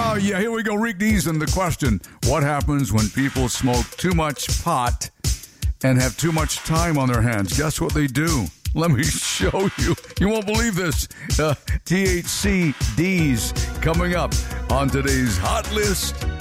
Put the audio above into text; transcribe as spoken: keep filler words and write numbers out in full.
Oh, yeah, here we go. Rick Deason, the question. What happens when people smoke too much pot and have too much time on their hands? Guess what they do? Let me show you. You won't believe this. Uh, T H C Ds coming up on today's Hot List